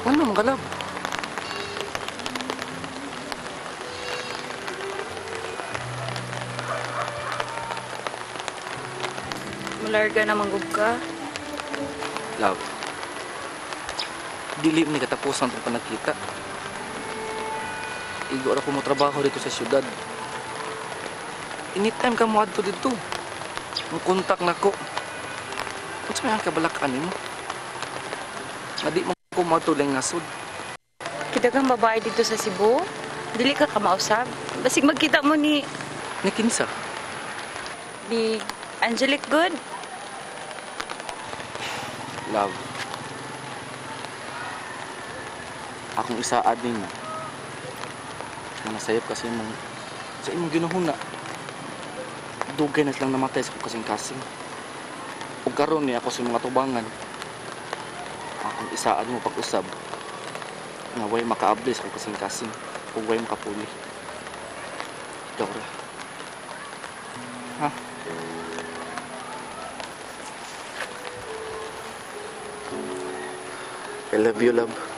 Ano mga love? Malarga na manggug ka. Love. Dili ni katapusan itong panagkita. Igo ra ko mo trabaho dito sa syudad. Anytime ka mo adto dito. Ang kontak na ko. Kung sa may ang kabalakan mo. Nga di mo ko matulang nasod. Kidagang babae dito sa Cebu. Dili ka kamausap. Basig magkita mo ni Nakinsa. Big Angelic Good. Love. Akong isaad din mo. Manasayap kasi mong sa imong ginuhuna. Dugay na silang namatay sa kasing-kasing. Ug karon ni ako sa mga tubangan. Akong isaad mo pag-usab. Nga way makaabli sa kasing-kasing. Ug way makapuli. Ikaw ra. Ha? I love you, love.